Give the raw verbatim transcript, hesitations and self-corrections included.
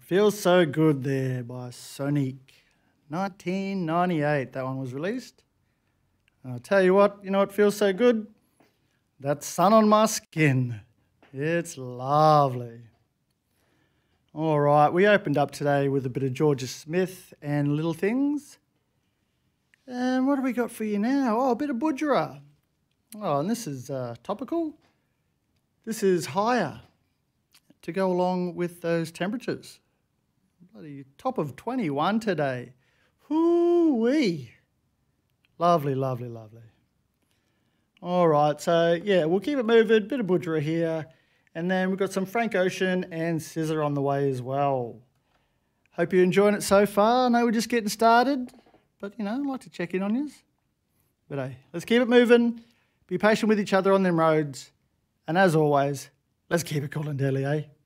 Feels So Good there by Sonic. nineteen ninety-eight, that one was released. And I'll tell you what, you know what feels so good? That sun on my skin. It's lovely. All right, we opened up today with a bit of Georgia Smith and Little Things. And what have we got for you now? Oh, a bit of Budgerah. Oh, and this is uh, topical. This is Higher to go along with those temperatures. Bloody top of twenty-one today. Hoo-wee. Lovely, lovely, lovely. All right, so yeah, we'll keep it moving. Bit of Budgerah here. And then we've got some Frank Ocean and Scissor on the way as well. Hope you're enjoying it so far. I know we're just getting started, but, you know, I'd like to check in on you. But hey, let's keep it moving. Be patient with each other on them roads. And as always, let's keep it cool and deadly, eh?